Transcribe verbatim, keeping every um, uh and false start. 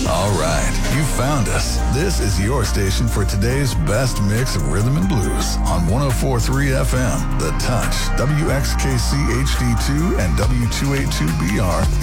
All right, you found us. This is your station for today's best mix of rhythm and blues on one oh four point three F M, The Touch, W X K C H D two and W two eighty-two B R.